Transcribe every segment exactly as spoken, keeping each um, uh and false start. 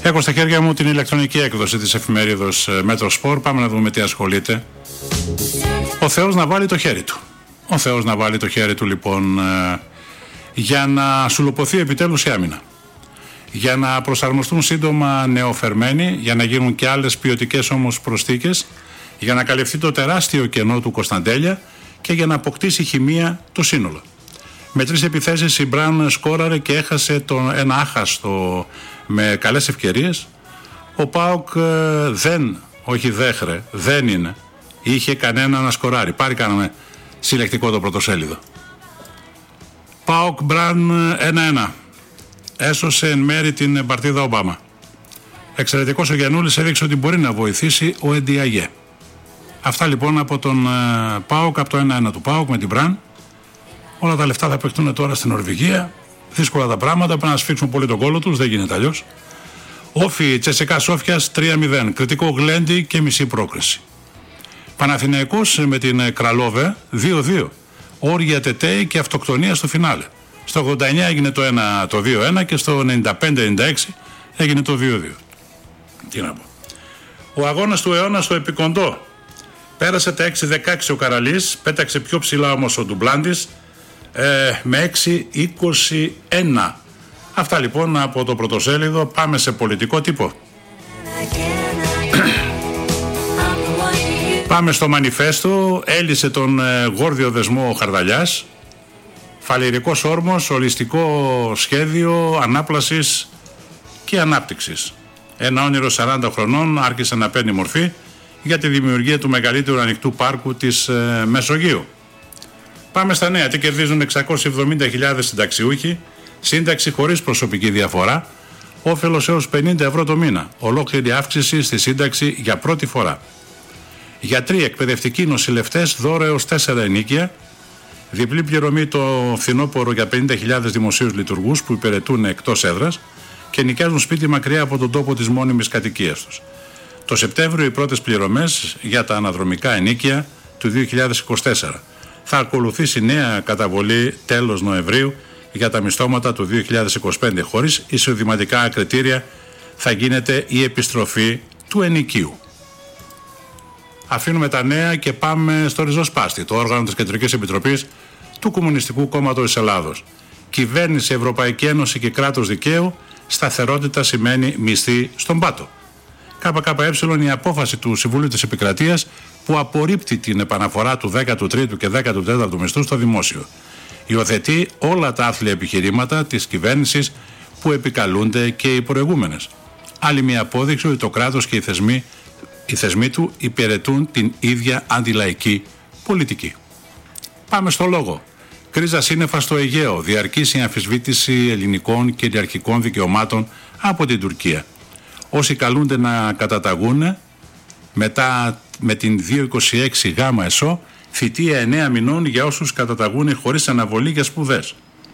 Έχω στα χέρια μου την ηλεκτρονική έκδοση της εφημερίδος Μέτρο-Σπορ. Πάμε να δούμε τι ασχολείται. Ο Θεός να βάλει το χέρι του. Ο Θεός να βάλει το χέρι του λοιπόν για να σουλοποθεί επιτέλους η άμυνα. Για να προσαρμοστούν σύντομα νεοφερμένοι, για να γίνουν και άλλες ποιοτικές όμως προσθήκες, για να καλυφθεί το τεράστιο κενό του Κωνσταντέλια και για να αποκτήσει χημεία το σύνολο. Με τρεις επιθέσεις η Μπραν σκόραρε και έχασε τον, ένα άχαστο με καλές ευκαιρίες. Ο ΠΑΟΚ ε, δεν, όχι δέχρε, δεν είναι, είχε κανένα να σκοράρει. Πάρει κάναμε συλλεκτικό το πρωτοσέλιδο. ΠΑΟΚ Μπραν ένα ένα. Έσωσε εν μέρη την παρτίδα Ομπάμα. Εξαιρετικός ο Γιαννούλης, έδειξε ότι μπορεί να βοηθήσει ο Εντιαγέ. Αυτά λοιπόν από τον ε, ΠΑΟΚ, από το ένα ένα του ΠΑΟΚ με την Μπραν. Όλα τα λεφτά θα παιχτούν τώρα στην Νορβηγία. Δύσκολα τα πράγματα, πρέπει να σφίξουν πολύ τον κόλο τους, δεν γίνεται αλλιώς. Όφι Τσεσεκά Σόφιας τρία μηδέν. Κριτικό Γλέντι και μισή πρόκριση. Παναθηναϊκός με την Κραλόβε δύο δύο. Όρια Τετέι και αυτοκτονία στο φινάλε. Στο ογδόντα εννιά έγινε το, ένα, το δύο ένα και στο ενενήντα πέντε ενενήντα έξι έγινε το δύο δύο. Τι να πω. Ο αγώνας του αιώνα στο επικοντό. Πέρασε τα έξι δεκαέξι ο Καραλής, πέταξε πιο ψηλά όμως ο Ντουμπλάντης ε, με έξι είκοσι ένα. Αυτά λοιπόν από το πρωτοσέλιδο. Πάμε σε πολιτικό τύπο. Πάμε στο μανιφέστο. Έλυσε τον ε, γόρδιο δεσμό ο Χαρδαλιάς. Φαλιρικός όρμος, ολιστικό σχέδιο ανάπλασης και ανάπτυξης. Ένα όνειρο σαράντα χρονών άρχισε να παίρνει μορφή για τη δημιουργία του μεγαλύτερου ανοιχτού πάρκου της ε, Μεσογείου. Πάμε στα νέα. Τι κερδίζουν εξακόσιες εβδομήντα χιλιάδες συνταξιούχοι, σύνταξη χωρίς προσωπική διαφορά, όφελος έως πενήντα ευρώ το μήνα. Ολόκληρη αύξηση στη σύνταξη για πρώτη φορά. Γιατροί, εκπαιδευτικοί, νοσηλευτές, δώρο έως τέσσερα ενοίκια. Διπλή πληρωμή το φθινόπωρο για πενήντα χιλιάδες δημοσίους λειτουργούς που υπηρετούν εκτός έδρας και νοικιάζουν σπίτι μακριά από τον τόπο της μόνιμης κατοικίας τους. Το Σεπτέμβριο οι πρώτες πληρωμές για τα αναδρομικά ενοίκια του δύο χιλιάδες είκοσι τέσσερα. Θα ακολουθήσει νέα καταβολή τέλος Νοεμβρίου για τα μισθώματα του δύο χιλιάδες είκοσι πέντε. Χωρίς εισοδηματικά κριτήρια θα γίνεται η επιστροφή του ενοικίου. Αφήνουμε τα νέα και πάμε στο ριζοσπάστη, το όργανο της Κεντρικής Επιτροπής του Κομμουνιστικού Κόμματος της Ελλάδος. Κυβέρνηση, Ευρωπαϊκή Ένωση και κράτος δικαίου, σταθερότητα σημαίνει μισθή στον πάτο. ΚΚΕ η απόφαση του Συμβουλίου της Επικρατείας που απορρίπτει την επαναφορά του δέκατου τρίτου και δέκατου τέταρτου μισθού στο δημόσιο. Υιοθετεί όλα τα άθλια επιχειρήματα της κυβέρνησης που επικαλούνται και οι προηγούμενες. Άλλη μια απόδειξη ότι το κράτος και οι θεσμοί, οι θεσμοί του υπηρετούν την ίδια αντιλαϊκή πολιτική. Πάμε στο λόγο. Κρίζα σύννεφα στο Αιγαίο, διαρκής η αμφισβήτηση ελληνικών και κυριαρχικών δικαιωμάτων από την Τουρκία. Όσοι καλούνται να καταταγούν μετά με την διακόσια είκοσι έξι γάμα ΕΣΟ, θητεία εννέα μηνών για όσους καταταγούν χωρίς αναβολή για σπουδές.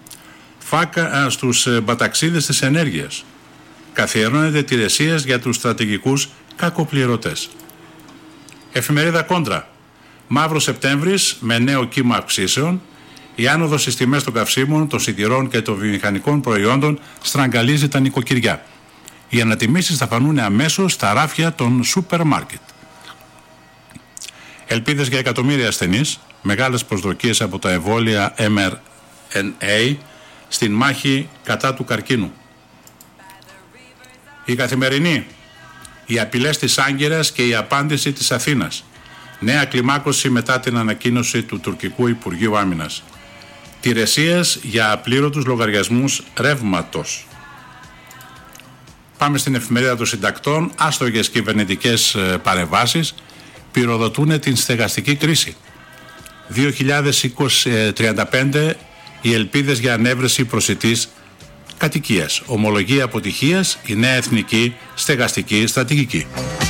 Φάκα στους μπαταξίδες της ενέργειας. Καθιερώνεται τηρεσίες για τους στρατηγικούς κακοπληρωτές. Εφημερίδα Κόντρα. Μαύρο Σεπτέμβρης με νέο κύμα αυξήσεων. Η άνοδος στις τιμές των καυσίμων, των σιτηρών και των βιομηχανικών προϊόντων στραγγαλίζει τα νοικοκυριά. Οι ανατιμήσεις θα φανούν αμέσως στα ράφια των σούπερ μάρκετ. Ελπίδες για εκατομμύρια ασθενείς, μεγάλες προσδοκίες από τα εμβόλια εμ αρ εν έι στην μάχη κατά του καρκίνου. Η Καθημερινή. Οι απειλές της Άγκυρας και η απάντηση της Αθήνας. Νέα κλιμάκωση μετά την ανακοίνωση του τουρκικού Υπουργείου Άμυνας. Τηρεσίες για απλήρωτους λογαριασμούς ρεύματος. Πάμε στην εφημερίδα των συντακτών. Άστογες κυβερνητικές παρεμβάσεις πυροδοτούν την στεγαστική κρίση. δύο χιλιάδες τριάντα πέντε οι ελπίδες για ανέβρεση προσιτής κατοικίας. Ομολογία αποτυχίας, η νέα εθνική στεγαστική στρατηγική.